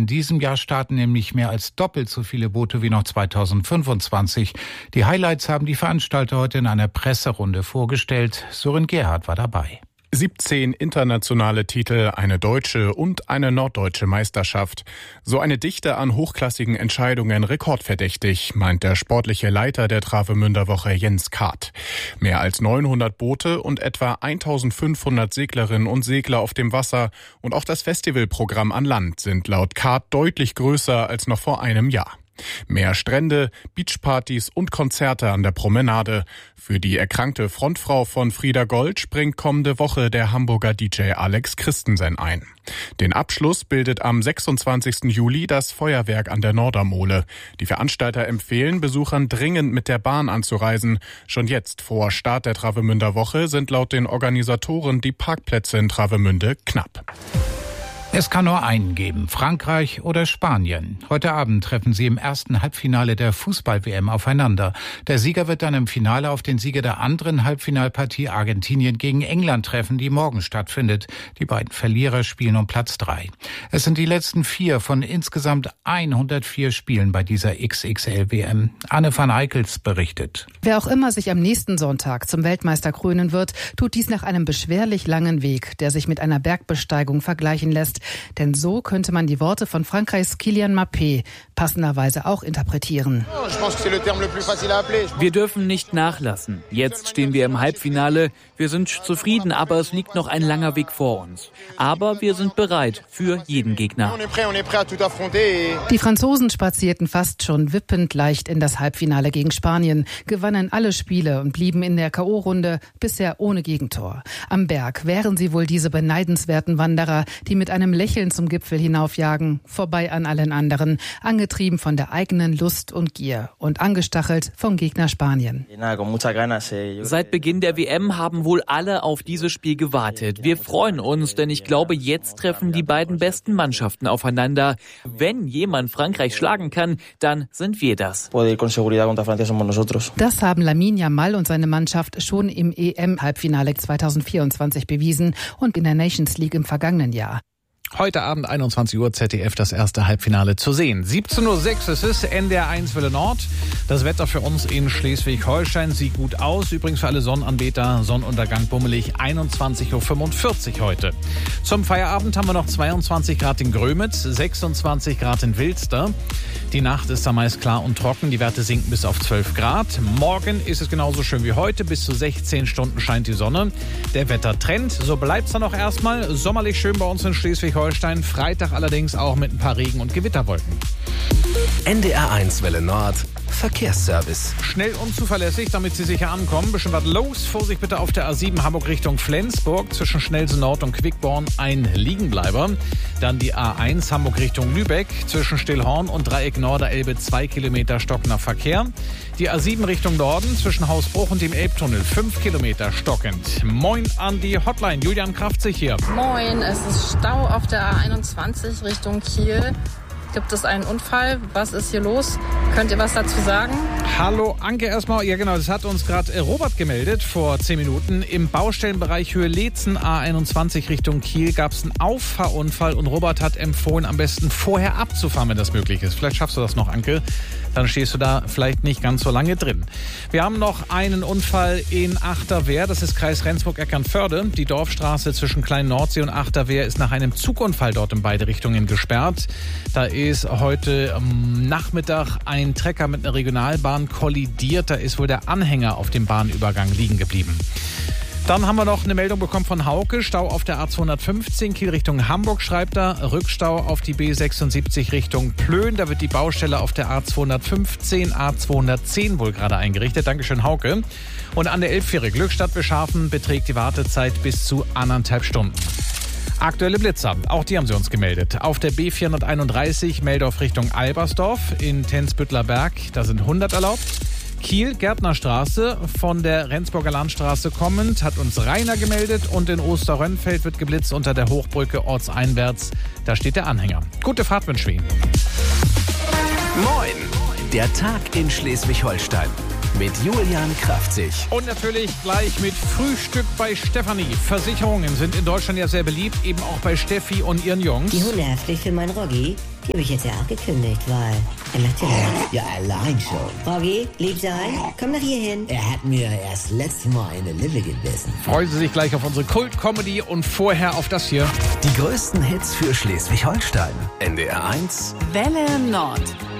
In diesem Jahr starten nämlich mehr als doppelt so viele Boote wie noch 2025. Die Highlights haben die Veranstalter heute in einer Presserunde vorgestellt. Sören Gerhardt war dabei. 17 internationale Titel, eine deutsche und eine norddeutsche Meisterschaft. So eine Dichte an hochklassigen Entscheidungen rekordverdächtig, meint der sportliche Leiter der Travemünder Woche Jens Kath. Mehr als 900 Boote und etwa 1500 Seglerinnen und Segler auf dem Wasser und auch das Festivalprogramm an Land sind laut Kath deutlich größer als noch vor einem Jahr. Mehr Strände, Beachpartys und Konzerte an der Promenade. Für die erkrankte Frontfrau von Frieda Gold springt kommende Woche der Hamburger DJ Alex Christensen ein. Den Abschluss bildet am 26. Juli das Feuerwerk an der Nordermole. Die Veranstalter empfehlen Besuchern dringend mit der Bahn anzureisen. Schon jetzt vor Start der Travemünder Woche sind laut den Organisatoren die Parkplätze in Travemünde knapp. Es kann nur einen geben, Frankreich oder Spanien. Heute Abend treffen sie im ersten Halbfinale der Fußball-WM aufeinander. Der Sieger wird dann im Finale auf den Sieger der anderen Halbfinalpartie Argentinien gegen England treffen, die morgen stattfindet. Die beiden Verlierer spielen um Platz 3. Es sind die letzten 4 von insgesamt 104 Spielen bei dieser XXL-WM. Anne van Eickels berichtet. Wer auch immer sich am nächsten Sonntag zum Weltmeister krönen wird, tut dies nach einem beschwerlich langen Weg, der sich mit einer Bergbesteigung vergleichen lässt. Denn so könnte man die Worte von Frankreichs Kylian Mbappé passenderweise auch interpretieren. Wir dürfen nicht nachlassen. Jetzt stehen wir im Halbfinale. Wir sind zufrieden, aber es liegt noch ein langer Weg vor uns. Aber wir sind bereit für jeden Gegner. Die Franzosen spazierten fast schon wippend leicht in das Halbfinale gegen Spanien, gewannen alle Spiele und blieben in der K.O.-Runde bisher ohne Gegentor. Am Berg wären sie wohl diese beneidenswerten Wanderer, die mit einem Lächeln zum Gipfel hinaufjagen, vorbei an allen anderen, angetrieben von der eigenen Lust und Gier und angestachelt vom Gegner Spanien. Seit Beginn der WM haben wohl alle auf dieses Spiel gewartet. Wir freuen uns, denn ich glaube, jetzt treffen die beiden besten Mannschaften aufeinander. Wenn jemand Frankreich schlagen kann, dann sind wir das. Das haben Lamine Yamal und seine Mannschaft schon im EM-Halbfinale 2024 bewiesen und in der Nations League im vergangenen Jahr. Heute Abend 21 Uhr ZDF das erste Halbfinale zu sehen. 17:06 Uhr, es ist NDR 1 Welle Nord. Das Wetter für uns in Schleswig-Holstein sieht gut aus. Übrigens für alle Sonnenanbeter, Sonnenuntergang bummelig, 21:45 Uhr heute. Zum Feierabend haben wir noch 22 Grad in Grömitz, 26 Grad in Wilster. Die Nacht ist da meist klar und trocken, die Werte sinken bis auf 12 Grad. Morgen ist es genauso schön wie heute, bis zu 16 Stunden scheint die Sonne. Der Wettertrend, so bleibt es dann auch erstmal. Sommerlich schön bei uns in Schleswig-Holstein, Freitag allerdings auch mit ein paar Regen- und Gewitterwolken. NDR 1 Welle Nord, Verkehrsservice. Schnell und zuverlässig, damit Sie sicher ankommen. Bisschen was los. Vorsicht bitte auf der A7 Hamburg Richtung Flensburg. Zwischen Schnellsen Nord und Quickborn ein Liegenbleiber. Dann die A1 Hamburg Richtung Lübeck. Zwischen Stillhorn und Dreieck Norderelbe 2 Kilometer stockender Verkehr. Die A7 Richtung Norden. Zwischen Hausbruch und dem Elbtunnel 5 Kilometer stockend. Moin an die Hotline. Julian Kraftzig hier. Moin, es ist Stau auf der A21 Richtung Kiel. Gibt es einen Unfall? Was ist hier los? Könnt ihr was dazu sagen? Hallo Anke erstmal. Ja genau, das hat uns gerade Robert gemeldet vor 10 Minuten. Im Baustellenbereich Höhe Leetzen A21 Richtung Kiel gab es einen Auffahrunfall und Robert hat empfohlen, am besten vorher abzufahren, wenn das möglich ist. Vielleicht schaffst du das noch, Anke. Dann stehst du da vielleicht nicht ganz so lange drin. Wir haben noch einen Unfall in Achterwehr. Das ist Kreis Rendsburg-Eckernförde. Die Dorfstraße zwischen Klein-Nordsee und Achterwehr ist nach einem Zugunfall dort in beide Richtungen gesperrt. Da ist heute am Nachmittag ein Trecker mit einer Regionalbahn kollidiert. Da ist wohl der Anhänger auf dem Bahnübergang liegen geblieben. Dann haben wir noch eine Meldung bekommen von Hauke. Stau auf der A215 Kiel Richtung Hamburg, schreibt er. Rückstau auf die B76 Richtung Plön. Da wird die Baustelle auf der A215, A210 wohl gerade eingerichtet. Dankeschön, Hauke. Und an der Elbfähre Glückstadt-Beschafen beträgt die Wartezeit bis zu 1,5 Stunden. Aktuelle Blitzer, auch die haben sie uns gemeldet. Auf der B431 Meldorf Richtung Albersdorf in Tensbüttler Berg, da sind 100 erlaubt. Kiel, Gärtnerstraße, von der Rendsburger Landstraße kommend, hat uns Rainer gemeldet. Und in Osterrönfeld wird geblitzt unter der Hochbrücke ortseinwärts. Da steht der Anhänger. Gute Fahrt wünschen wir Ihnen. Moin, der Tag in Schleswig-Holstein. mit Julian Kraftzig. Und natürlich gleich mit Frühstück bei Stefanie. Versicherungen sind in Deutschland ja sehr beliebt, eben auch bei Steffi und ihren Jungs. Die Hundehaftpflicht für meinen Roggi, die habe ich jetzt ja auch gekündigt, weil er macht ja nichts. Ja, allein schon. Roggi, lieb sein, komm nach hier hin. Er hat mir erst letztes Mal eine Lippe gebissen. Freuen Sie sich gleich auf unsere Kult-Comedy und vorher auf das hier. Die größten Hits für Schleswig-Holstein. NDR 1 Welle Nord.